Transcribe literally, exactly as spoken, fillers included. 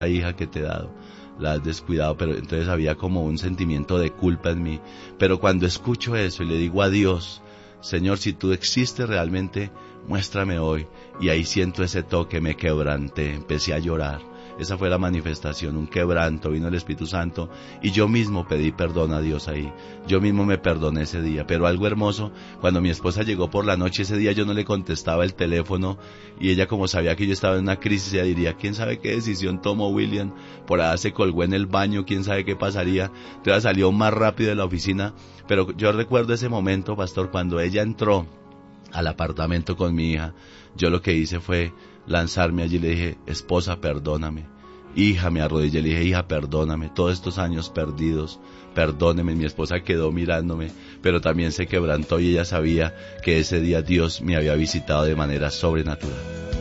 hija que te he dado, la has descuidado, pero entonces había como un sentimiento de culpa en mí. Pero cuando escucho eso y le digo a Dios, Señor, si tú existes realmente, muéstrame hoy, y ahí siento ese toque, me quebranté, empecé a llorar. Esa fue la manifestación, un quebranto, vino el Espíritu Santo, y yo mismo pedí perdón a Dios ahí, yo mismo me perdoné ese día. Pero algo hermoso, cuando mi esposa llegó por la noche ese día, yo no le contestaba el teléfono, y ella, como sabía que yo estaba en una crisis, ella diría, ¿quién sabe qué decisión tomó William? Por allá se colgó en el baño, ¿quién sabe qué pasaría? Entonces salió más rápido de la oficina. Pero yo recuerdo ese momento, pastor, cuando ella entró al apartamento con mi hija, yo lo que hice fue lanzarme allí y le dije, esposa, perdóname. Hija, me arrodillé y le dije, hija, perdóname, todos estos años perdidos, perdóneme. Mi esposa quedó mirándome, pero también se quebrantó, y ella sabía que ese día Dios me había visitado de manera sobrenatural.